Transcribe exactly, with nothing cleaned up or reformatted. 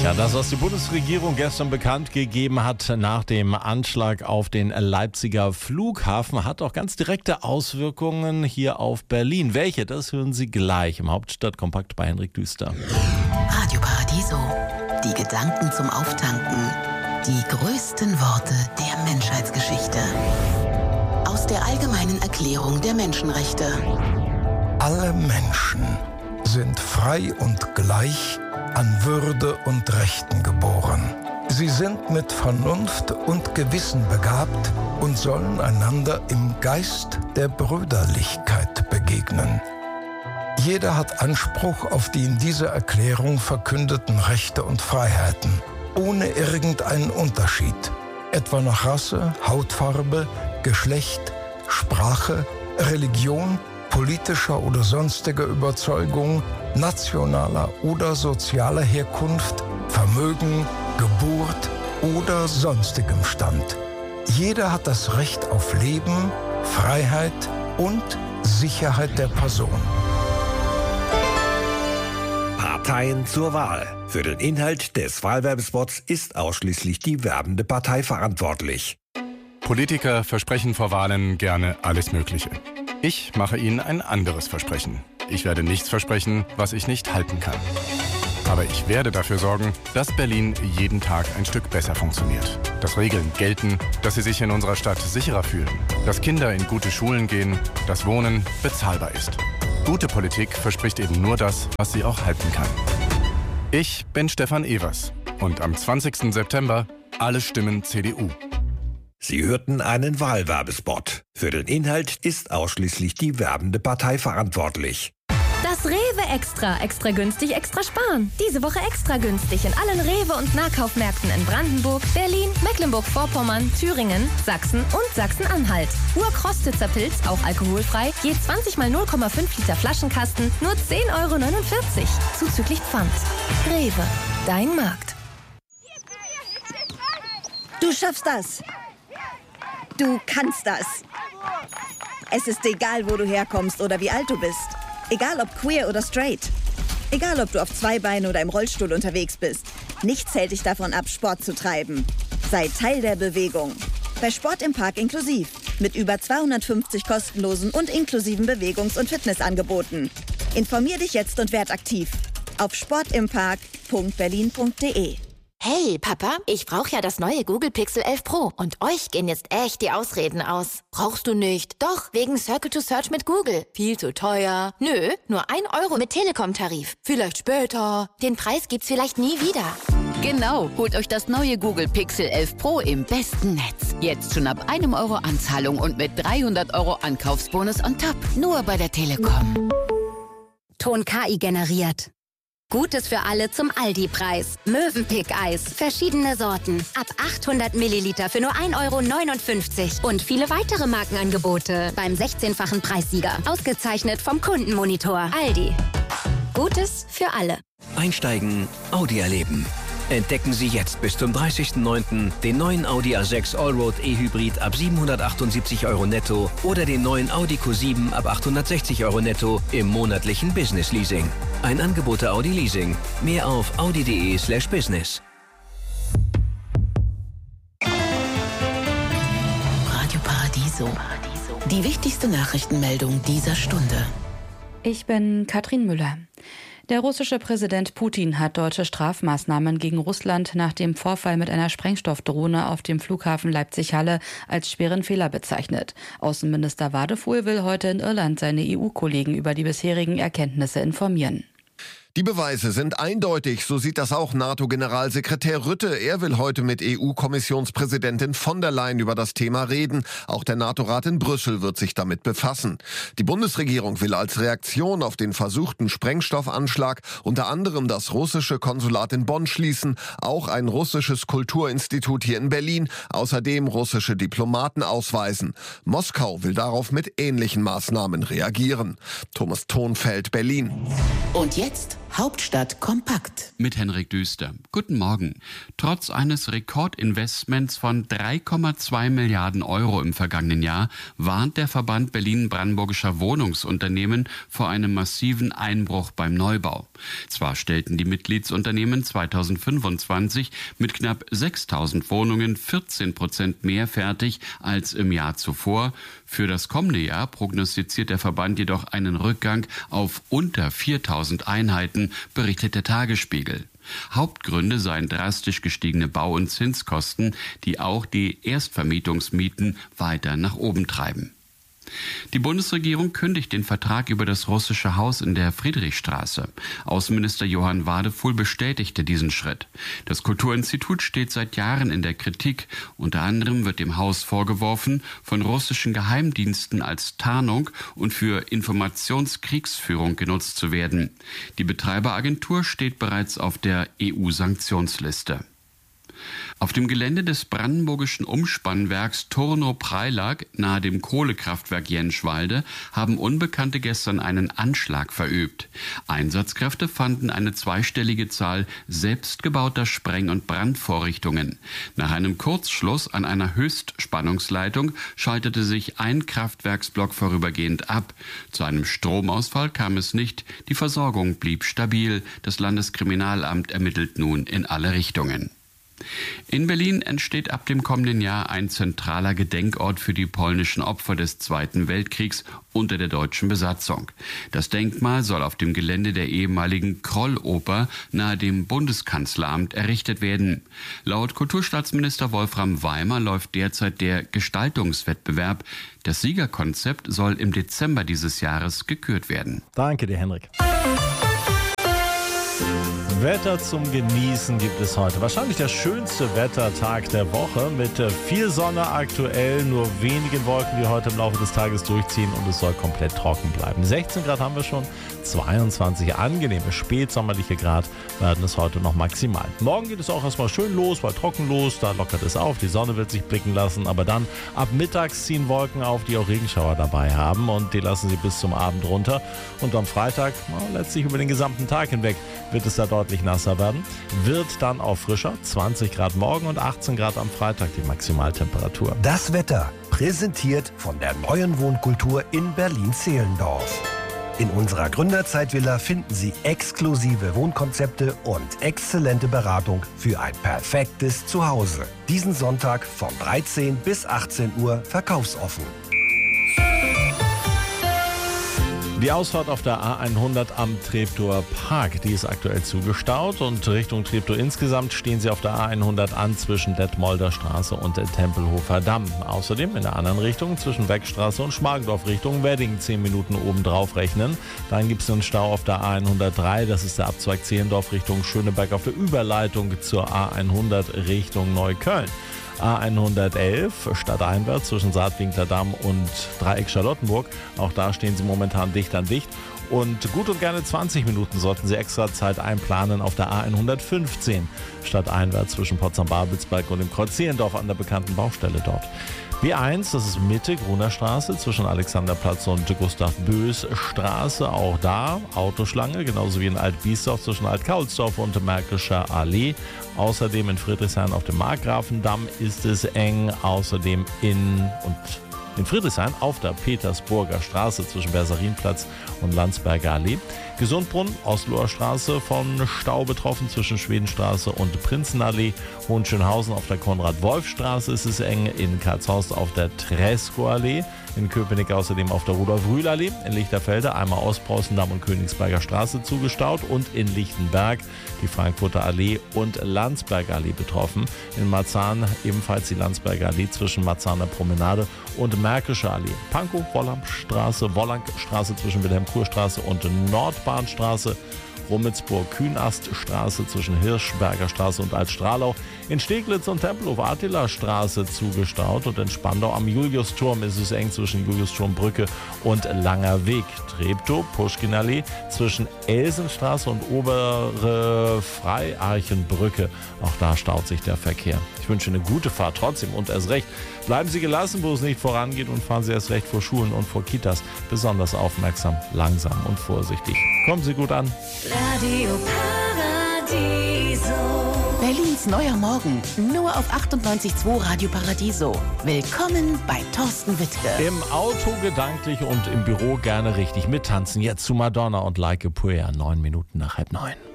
Ja, das, was die Bundesregierung gestern bekannt gegeben hat nach dem Anschlag auf den Leipziger Flughafen, hat auch ganz direkte Auswirkungen hier auf Berlin. Welche? Das hören Sie gleich im Hauptstadtkompakt bei Henrik Düster. Radio Paradiso. Die Gedanken zum Auftanken. Die größten Worte der Menschheitsgeschichte. Aus der Allgemeinen Erklärung der Menschenrechte. Alle Menschen sind frei und gleich an Würde und Rechten geboren. Sie sind mit Vernunft und Gewissen begabt und sollen einander im Geist der Brüderlichkeit begegnen. Jeder hat Anspruch auf die in dieser Erklärung verkündeten Rechte und Freiheiten, ohne irgendeinen Unterschied, etwa nach Rasse, Hautfarbe, Geschlecht, Sprache, Religion, politischer oder sonstiger Überzeugung, nationaler oder sozialer Herkunft, Vermögen, Geburt oder sonstigem Stand. Jeder hat das Recht auf Leben, Freiheit und Sicherheit der Person. Parteien zur Wahl. Für den Inhalt des Wahlwerbespots ist ausschließlich die werbende Partei verantwortlich. Politiker versprechen vor Wahlen gerne alles Mögliche. Ich mache Ihnen ein anderes Versprechen. Ich werde nichts versprechen, was ich nicht halten kann. Aber ich werde dafür sorgen, dass Berlin jeden Tag ein Stück besser funktioniert. Dass Regeln gelten, dass Sie sich in unserer Stadt sicherer fühlen. Dass Kinder in gute Schulen gehen, dass Wohnen bezahlbar ist. Gute Politik verspricht eben nur das, was sie auch halten kann. Ich bin Stefan Evers und am zwanzigsten September alle Stimmen C D U. Sie hörten einen Wahlwerbespot. Für den Inhalt ist ausschließlich die werbende Partei verantwortlich. Das Rewe Extra. Extra günstig, extra sparen. Diese Woche extra günstig in allen Rewe- und Nahkaufmärkten in Brandenburg, Berlin, Mecklenburg-Vorpommern, Thüringen, Sachsen und Sachsen-Anhalt. Urkrostitzer Pilz, auch alkoholfrei, je zwanzig mal null Komma fünf Liter Flaschenkasten, nur zehn Euro neunundvierzig. Zuzüglich Pfand. Rewe, dein Markt. Du schaffst das. Du kannst das. Es ist egal, wo du herkommst oder wie alt du bist. Egal ob queer oder straight. Egal ob du auf zwei Beinen oder im Rollstuhl unterwegs bist. Nichts hält dich davon ab, Sport zu treiben. Sei Teil der Bewegung. Bei Sport im Park inklusiv. Mit über zweihundertfünfzig kostenlosen und inklusiven Bewegungs- und Fitnessangeboten. Informier dich jetzt und werd aktiv. Auf sportimpark punkt berlin punkt de. Hey, Papa, ich brauche ja das neue Google Pixel elf Pro. Und euch gehen jetzt echt die Ausreden aus. Brauchst du nicht? Doch, wegen Circle to Search mit Google. Viel zu teuer. Nö, nur ein Euro mit Telekom-Tarif. Vielleicht später. Den Preis gibt's vielleicht nie wieder. Genau, holt euch das neue Google Pixel elf Pro im besten Netz. Jetzt schon ab einem Euro Anzahlung und mit dreihundert Euro Ankaufsbonus on top. Nur bei der Telekom. Ton K I generiert. Gutes für alle zum Aldi-Preis. Mövenpick-Eis. Verschiedene Sorten. Ab achthundert Milliliter für nur ein Euro neunundfünfzig. Und viele weitere Markenangebote beim sechzehnfachen Preissieger. Ausgezeichnet vom Kundenmonitor. Aldi. Gutes für alle. Einsteigen, Audi erleben. Entdecken Sie jetzt bis zum dreißigsten neunten den neuen Audi A sechs Allroad E-Hybrid ab siebenhundertachtundsiebzig Euro netto oder den neuen Audi Q sieben ab achthundertsechzig Euro netto im monatlichen Business Leasing. Ein Angebot der Audi Leasing. Mehr auf audi.de slash business. Radio Paradiso. Die wichtigste Nachrichtenmeldung dieser Stunde. Ich bin Katrin Müller. Der russische Präsident Putin hat deutsche Strafmaßnahmen gegen Russland nach dem Vorfall mit einer Sprengstoffdrohne auf dem Flughafen Leipzig-Halle als schweren Fehler bezeichnet. Außenminister Wadefuhl will heute in Irland seine E U-Kollegen über die bisherigen Erkenntnisse informieren. Die Beweise sind eindeutig, so sieht das auch NATO-Generalsekretär Rutte. Er will heute mit E U-Kommissionspräsidentin von der Leyen über das Thema reden. Auch der NATO-Rat in Brüssel wird sich damit befassen. Die Bundesregierung will als Reaktion auf den versuchten Sprengstoffanschlag unter anderem das russische Konsulat in Bonn schließen, auch ein russisches Kulturinstitut hier in Berlin, außerdem russische Diplomaten ausweisen. Moskau will darauf mit ähnlichen Maßnahmen reagieren. Thomas Thonfeld, Berlin. Und jetzt Hauptstadt kompakt. Mit Henrik Düster. Guten Morgen. Trotz eines Rekordinvestments von drei Komma zwei Milliarden Euro im vergangenen Jahr warnt der Verband Berlin-Brandenburgischer Wohnungsunternehmen vor einem massiven Einbruch beim Neubau. Zwar stellten die Mitgliedsunternehmen zweitausendfünfundzwanzig mit knapp sechstausend Wohnungen vierzehn Prozent mehr fertig als im Jahr zuvor. Für das kommende Jahr prognostiziert der Verband jedoch einen Rückgang auf unter viertausend Einheiten, berichtet der Tagesspiegel. Hauptgründe seien drastisch gestiegene Bau- und Zinskosten, die auch die Erstvermietungsmieten weiter nach oben treiben. Die Bundesregierung kündigt den Vertrag über das russische Haus in der Friedrichstraße. Außenminister Johann Wadefuhl bestätigte diesen Schritt. Das Kulturinstitut steht seit Jahren in der Kritik. Unter anderem wird dem Haus vorgeworfen, von russischen Geheimdiensten als Tarnung und für Informationskriegsführung genutzt zu werden. Die Betreiberagentur steht bereits auf der E U-Sanktionsliste. Auf dem Gelände des brandenburgischen Umspannwerks Turnow-Preilag nahe dem Kohlekraftwerk Jenschwalde haben Unbekannte gestern einen Anschlag verübt. Einsatzkräfte fanden eine zweistellige Zahl selbstgebauter Spreng- und Brandvorrichtungen. Nach einem Kurzschluss an einer Höchstspannungsleitung schaltete sich ein Kraftwerksblock vorübergehend ab. Zu einem Stromausfall kam es nicht. Die Versorgung blieb stabil. Das Landeskriminalamt ermittelt nun in alle Richtungen. In Berlin entsteht ab dem kommenden Jahr ein zentraler Gedenkort für die polnischen Opfer des Zweiten Weltkriegs unter der deutschen Besatzung. Das Denkmal soll auf dem Gelände der ehemaligen Kroll-Oper nahe dem Bundeskanzleramt errichtet werden. Laut Kulturstaatsminister Wolfram Weimer läuft derzeit der Gestaltungswettbewerb. Das Siegerkonzept soll im Dezember dieses Jahres gekürt werden. Danke dir, Henrik. Wetter zum Genießen gibt es heute. Wahrscheinlich der schönste Wettertag der Woche mit viel Sonne aktuell, nur wenigen Wolken, die heute im Laufe des Tages durchziehen und es soll komplett trocken bleiben. sechzehn Grad haben wir schon, zweiundzwanzig angenehme spätsommerliche Grad werden es heute noch maximal. Morgen geht es auch erstmal schön los, weil trocken los, da lockert es auf, die Sonne wird sich blicken lassen, aber dann ab mittags ziehen Wolken auf, die auch Regenschauer dabei haben und die lassen sie bis zum Abend runter und am Freitag, na, letztlich über den gesamten Tag hinweg, wird es da deutlich nasser werden, wird dann auch frischer, zwanzig Grad morgen und achtzehn Grad am Freitag die Maximaltemperatur. Das Wetter präsentiert von der neuen Wohnkultur in Berlin-Zehlendorf. In unserer Gründerzeitvilla finden Sie exklusive Wohnkonzepte und exzellente Beratung für ein perfektes Zuhause. Diesen Sonntag von dreizehn bis achtzehn Uhr verkaufsoffen. Die Ausfahrt auf der A hundert am Treptower Park, die ist aktuell zugestaut und Richtung Treptow insgesamt stehen sie auf der A hundert an zwischen Detmolder Straße und Tempelhofer Damm. Außerdem in der anderen Richtung zwischen Beckstraße und Schmargendorf Richtung Wedding zehn Minuten obendrauf rechnen. Dann gibt es einen Stau auf der A hundertdrei, das ist der Abzweig Zehlendorf Richtung Schöneberg auf der Überleitung zur A hundert Richtung Neukölln. A hundertelf stadteinwärts zwischen Saatwinkler Damm und Dreieck Charlottenburg. Auch da stehen sie momentan dicht an dicht. Und gut und gerne zwanzig Minuten sollten Sie extra Zeit einplanen auf der A hundertfünfzehn stadteinwärts zwischen Potsdam-Babelsberg und dem Kreuz Zehlendorf an der bekannten Baustelle dort. B eins, das ist Mitte, Gruner Straße zwischen Alexanderplatz und Gustav-Bös Straße. Auch da Autoschlange, genauso wie in Alt-Biesdorf zwischen Alt-Kaulsdorf und Märkischer Allee. Außerdem in Friedrichshain auf dem Markgrafendamm ist es eng. Außerdem in und in Friedrichshain auf der Petersburger Straße zwischen Bersarinplatz und Landsberger Allee. Gesundbrunn, Osloer Straße von Stau betroffen zwischen Schwedenstraße und Prinzenallee. Hohenschönhausen auf der Konrad-Wolf-Straße ist es eng. In Karlshorst auf der Tresco-Allee. In Köpenick außerdem auf der Rudolf-Rühl-Allee. In Lichterfelde einmal Ostpreußendamm und Königsberger Straße zugestaut. Und in Lichtenberg die Frankfurter Allee und Landsberger Allee betroffen. In Marzahn ebenfalls die Landsberger Allee zwischen Marzahner Promenade und Märkische Allee. Pankow, Wollankstraße, Wollankstraße zwischen Wilhelm-Kur-Straße und Nordbahnstraße. Rummelsburg-Kühnaststraße zwischen Hirschberger Straße und Altstrahlau. In Steglitz und Tempelhof-Attila-Straße zugestaut und in Spandau am Juliusturm ist es eng zwischen Juliusturmbrücke und Langer Weg. Treptow, Puschkinallee zwischen Elsenstraße und Obere Freiarchenbrücke. Auch da staut sich der Verkehr. Ich wünsche eine gute Fahrt trotzdem und erst recht. Bleiben Sie gelassen, wo es nicht vorangeht und fahren Sie erst recht vor Schulen und vor Kitas. Besonders aufmerksam, langsam und vorsichtig. Kommen Sie gut an. Radio Paradiso. Berlins neuer Morgen, nur auf achtundneunzig Komma zwei Radio Paradiso. Willkommen bei Thorsten Wittke. Im Auto gedanklich und im Büro gerne richtig mittanzen. Jetzt zu Madonna und Like a Prayer, neun Minuten nach halb neun.